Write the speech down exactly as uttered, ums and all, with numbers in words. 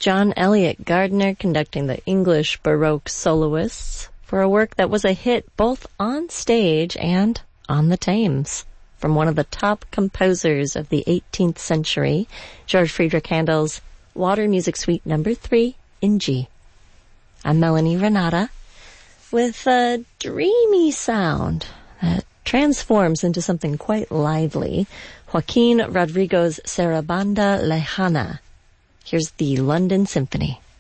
John Eliot Gardiner conducting the English Baroque soloists for a work that was a hit both on stage and on the Thames. From one of the top composers of the eighteenth century, George Friedrich Handel's Water Music Suite number three in G. I'm Melanie Renata with a dreamy sound that transforms into something quite lively. Joaquin Rodrigo's Sarabanda Lejana. Here's the London Symphony.